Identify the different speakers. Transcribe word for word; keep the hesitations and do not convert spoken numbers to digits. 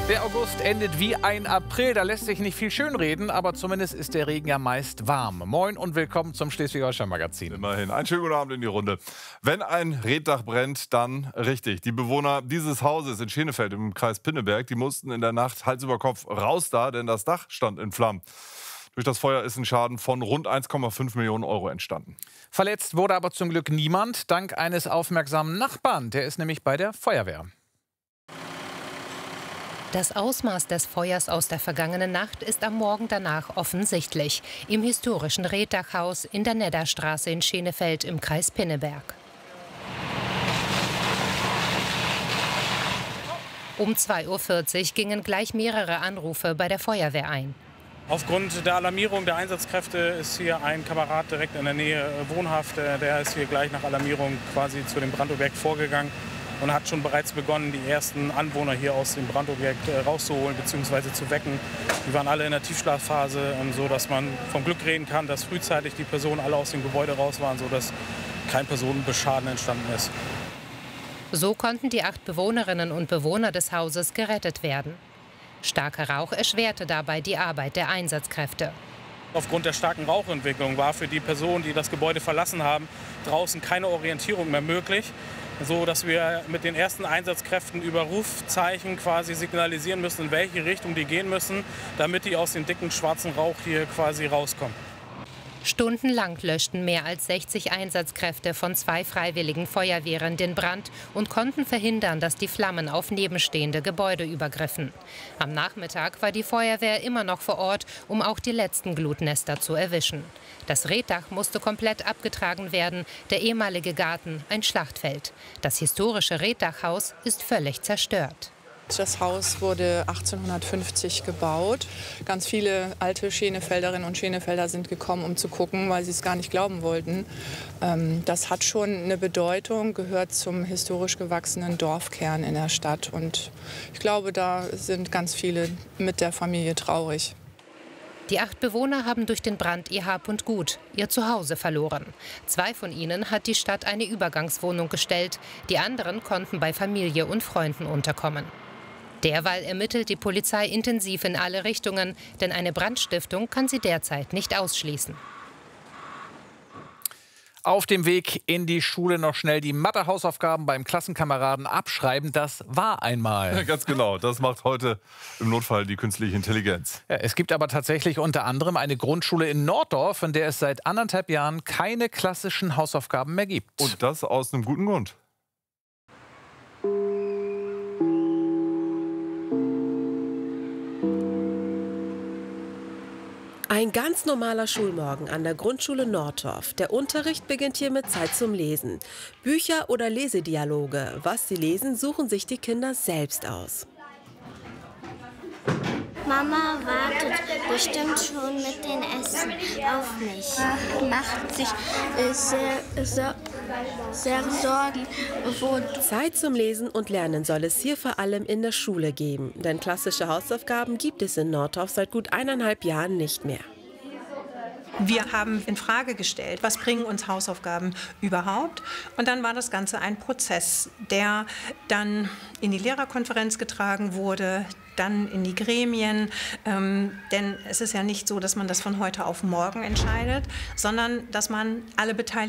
Speaker 1: Der August endet wie ein April, da lässt sich nicht viel schönreden, aber zumindest ist der Regen ja meist warm. Moin und willkommen zum Schleswig-Holstein-Magazin.
Speaker 2: Immerhin. Einen schönen guten Abend in die Runde. Wenn ein Reetdach brennt, dann richtig. Die Bewohner dieses Hauses in Schenefeld im Kreis Pinneberg, die mussten in der Nacht Hals über Kopf raus da, denn das Dach stand in Flammen. Durch das Feuer ist ein Schaden von rund eins Komma fünf Millionen Euro entstanden.
Speaker 1: Verletzt wurde aber zum Glück niemand, dank eines aufmerksamen Nachbarn. Der ist nämlich bei der Feuerwehr.
Speaker 3: Das Ausmaß des Feuers aus der vergangenen Nacht ist am Morgen danach offensichtlich. Im historischen Reetdachhaus in der Nedderstraße in Schenefeld im Kreis Pinneberg. Um zwei Uhr vierzig gingen gleich mehrere Anrufe bei der Feuerwehr ein.
Speaker 4: Aufgrund der Alarmierung der Einsatzkräfte ist hier ein Kamerad direkt in der Nähe wohnhaft. Der ist hier gleich nach Alarmierung quasi zu dem Brandobjekt vorgegangen und hat schon bereits begonnen, die ersten Anwohner hier aus dem Brandobjekt rauszuholen bzw. zu wecken. Die waren alle in der Tiefschlafphase, so dass man vom Glück reden kann, dass frühzeitig die Personen alle aus dem Gebäude raus waren, sodass kein Personenbeschaden entstanden ist.
Speaker 3: So konnten die acht Bewohnerinnen und Bewohner des Hauses gerettet werden. Starker Rauch erschwerte dabei die Arbeit der Einsatzkräfte.
Speaker 4: Aufgrund der starken Rauchentwicklung war für die Personen, die das Gebäude verlassen haben, draußen keine Orientierung mehr möglich, so dass wir mit den ersten Einsatzkräften über Rufzeichen quasi signalisieren müssen, in welche Richtung die gehen müssen, damit die aus dem dicken schwarzen Rauch hier quasi rauskommen.
Speaker 3: Stundenlang löschten mehr als sechzig Einsatzkräfte von zwei freiwilligen Feuerwehren den Brand und konnten verhindern, dass die Flammen auf nebenstehende Gebäude übergriffen. Am Nachmittag war die Feuerwehr immer noch vor Ort, um auch die letzten Glutnester zu erwischen. Das Reetdach musste komplett abgetragen werden, der ehemalige Garten ein Schlachtfeld. Das historische Reetdachhaus ist völlig zerstört.
Speaker 5: Das Haus wurde achtzehnhundertfünfzig gebaut. Ganz viele alte Schenefelderinnen und Schenefelder sind gekommen, um zu gucken, weil sie es gar nicht glauben wollten. Das hat schon eine Bedeutung, gehört zum historisch gewachsenen Dorfkern in der Stadt. Und ich glaube, da sind ganz viele mit der Familie traurig.
Speaker 3: Die acht Bewohner haben durch den Brand ihr Hab und Gut, ihr Zuhause verloren. Zwei von ihnen hat die Stadt eine Übergangswohnung gestellt. Die anderen konnten bei Familie und Freunden unterkommen. Derweil ermittelt die Polizei intensiv in alle Richtungen, denn eine Brandstiftung kann sie derzeit nicht ausschließen.
Speaker 1: Auf dem Weg in die Schule noch schnell die Mathe-Hausaufgaben beim Klassenkameraden abschreiben. Das war einmal.
Speaker 2: Ja, ganz genau. Das macht heute im Notfall die künstliche Intelligenz.
Speaker 1: Ja, es gibt aber tatsächlich unter anderem eine Grundschule in Norddorf, in der es seit anderthalb Jahren keine klassischen Hausaufgaben mehr gibt.
Speaker 2: Und das aus einem guten Grund.
Speaker 6: Ein ganz normaler Schulmorgen an der Grundschule Norddorf. Der Unterricht beginnt hier mit Zeit zum Lesen. Bücher oder Lesedialoge. Was sie lesen, suchen sich die Kinder selbst aus.
Speaker 7: Mama wartet bestimmt schon mit dem Essen auf mich. Macht sich äh, sehr, sehr, sehr Sorgen. Wo
Speaker 6: Zeit zum Lesen und Lernen soll es hier vor allem in der Schule geben. Denn klassische Hausaufgaben gibt es in Norddorf seit gut eineinhalb Jahren nicht mehr.
Speaker 8: Wir haben in Frage gestellt, was bringen uns Hausaufgaben überhaupt? Und dann war das Ganze ein Prozess, der dann in die Lehrerkonferenz getragen wurde, dann in die Gremien. Ähm, denn es ist ja nicht so, dass man das von heute auf morgen entscheidet, sondern dass man alle Beteiligten